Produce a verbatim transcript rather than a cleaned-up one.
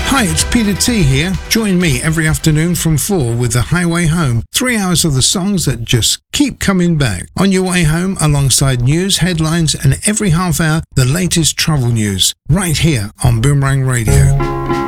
Hi, it's Peter T here. Join me every afternoon from four with The Highway Home. Three hours of the songs that just keep coming back. On your way home, alongside news, headlines, and every half hour, the latest travel news. Right here on Boomerang Radio.